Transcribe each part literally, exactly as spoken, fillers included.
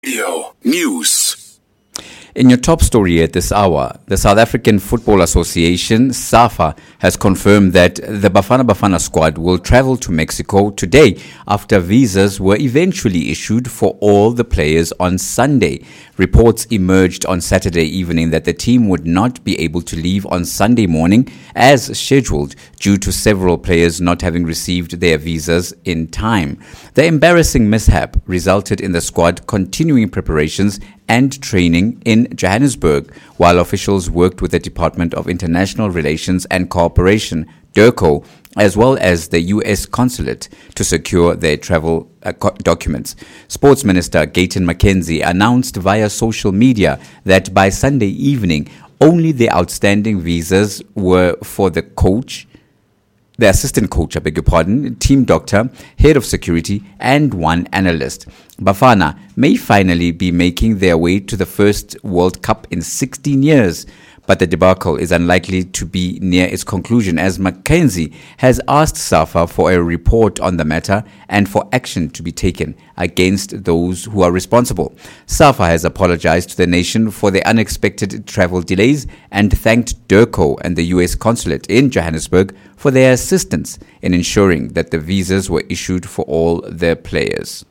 Yo, news. In your top story at this hour, the South African Football Association, SAFA, has confirmed that the Bafana Bafana squad will travel to Mexico today after visas were eventually issued for all the players on Sunday. Reports emerged on Saturday evening that the team would not be able to leave on Sunday morning as scheduled due to several players not having received their visas in time. The embarrassing mishap resulted in the squad continuing preparations and training in Johannesburg, while officials worked with the Department of International Relations and Cooperation, DIRCO, as well as the U S consulate to secure their travel uh, co- documents. Sports Minister Gayton McKenzie announced via social media that by Sunday evening, only the outstanding visas were for the coach, the assistant coach, I beg your pardon, team doctor, head of security, and one analyst. Bafana may finally be making their way to the first World Cup in sixteen years, but the debacle is unlikely to be near its conclusion, as McKenzie has asked SAFA for a report on the matter and for action to be taken against those who are responsible. SAFA has apologized to the nation for the unexpected travel delays and thanked DIRCO and the U S consulate in Johannesburg for their assistance in ensuring that the visas were issued for all their players.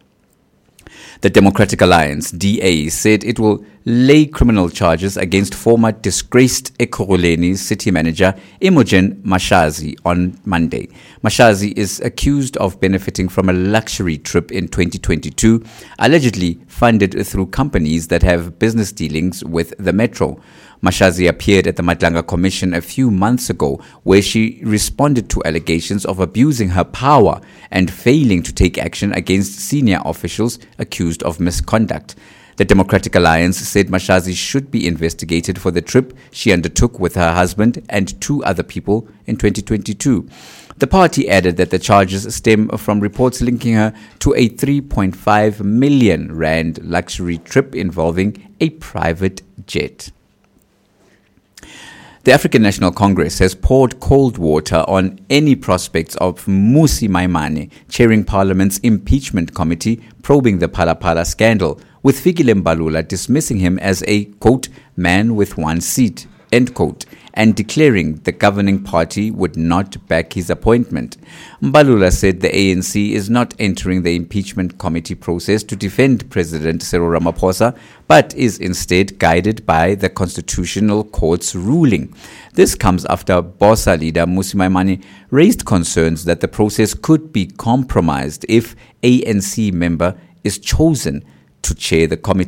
The Democratic Alliance, D A, said it will lay criminal charges against former disgraced Ekurhuleni city manager Imogen Mashazi on Monday. Mashazi is accused of benefiting from a luxury trip in twenty twenty-two, allegedly funded through companies that have business dealings with the Metro. Mashazi appeared at the Madlanga Commission a few months ago, where she responded to allegations of abusing her power and failing to take action against senior officials accused of misconduct. The Democratic Alliance said Mashazi should be investigated for the trip she undertook with her husband and two other people in twenty twenty-two. The party added that the charges stem from reports linking her to a three point five million rand luxury trip involving a private jet. The African National Congress has poured cold water on any prospects of Mmusi Maimane chairing Parliament's impeachment committee probing the Phala Phala scandal, with Fikile Mbalula dismissing him as a, quote, man with one seat, end quote, and declaring the governing party would not back his appointment. Mbalula said the A N C is not entering the impeachment committee process to defend President Cyril Ramaphosa, but is instead guided by the Constitutional Court's ruling. This comes after BOSA leader Mmusi Maimane raised concerns that the process could be compromised if A N C member is chosen to chair the committee.